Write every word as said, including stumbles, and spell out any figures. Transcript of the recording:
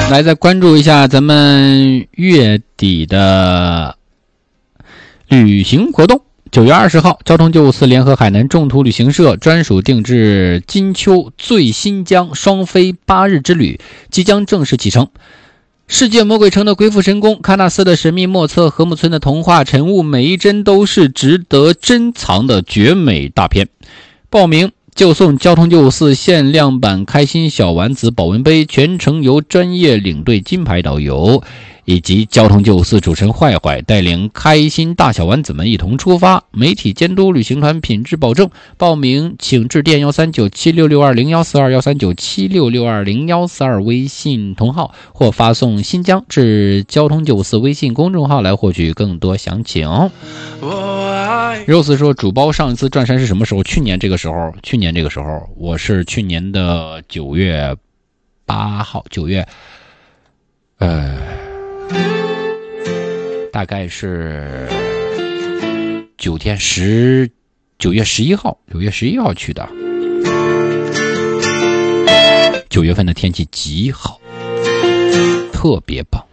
来，再关注一下咱们月底的旅行活动。九月二十号，交通救护司联合海南众途旅行社专属定制金秋醉新疆双飞八日之旅即将正式启程。世界魔鬼城的鬼斧神工，喀纳斯的神秘莫测，禾木村的童话晨雾，每一帧都是值得珍藏的绝美大片。报名就送交通救护司限量版开心小丸子保温杯，全程由专业领队金牌导游以及交通救护司主持人坏坏带领开心大小丸子们一同出发，媒体监督，旅行团品质保证。报名请致电幺三九七六六二零幺四二幺三九七六六二零幺四二微信同号，或发送新疆至交通救护司微信公众号来获取更多详情。Rose 说，主包上一次转山是什么时候？去年这个时候，去年这个时候，我是去年的九月八号，九月，呃，大概是九天十，九月十一号，九月十一号去的。九月份的天气极好，特别棒。